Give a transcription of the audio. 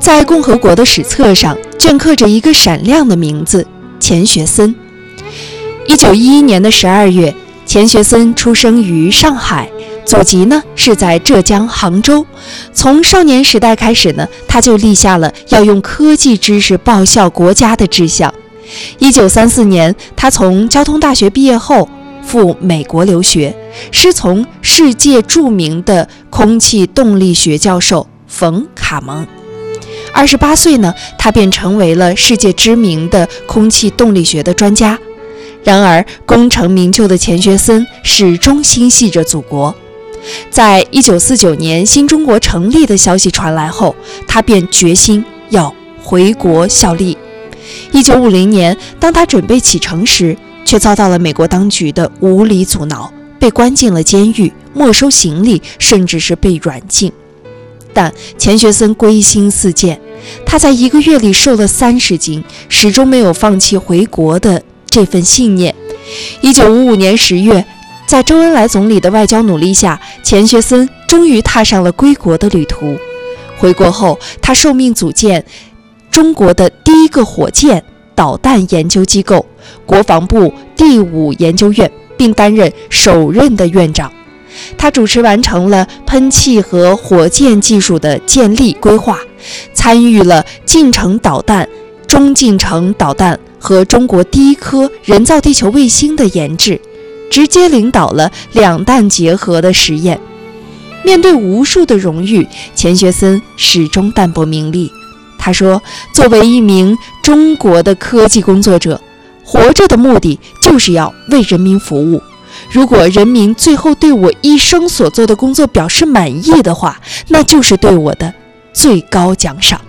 在共和国的史册上镌刻着一个闪亮的名字——钱学森。1911年的12月，钱学森出生于上海，祖籍呢是在浙江杭州。从少年时代开始呢，他就立下了要用科技知识报效国家的志向。1934年，他从交通大学毕业后赴美国留学，师从世界著名的空气动力学教授冯·卡蒙。28岁呢，他便成为了世界知名的空气动力学的专家。然而，功成名就的钱学森始终心系着祖国。在1949年新中国成立的消息传来后，他便决心要回国效力。1950年，当他准备启程时，却遭到了美国当局的无理阻挠，被关进了监狱，没收行李，甚至是被软禁。但钱学森归心似箭，他在1个月里瘦了30斤，始终没有放弃回国的这份信念。1955年10月，在周恩来总理的外交努力下，钱学森终于踏上了归国的旅途。回国后，他受命组建中国的第一个火箭导弹研究机构——国防部第5研究院，并担任首任的院长。他主持完成了喷气和火箭技术的建立规划，参与了近程导弹、中近程导弹和中国第一颗人造地球卫星的研制，直接领导了两弹结合的实验。面对无数的荣誉，钱学森始终淡泊名利。他说，作为一名中国的科技工作者，活着的目的就是要为人民服务。如果人民最后对我一生所做的工作表示满意的话，那就是对我的最高奖赏。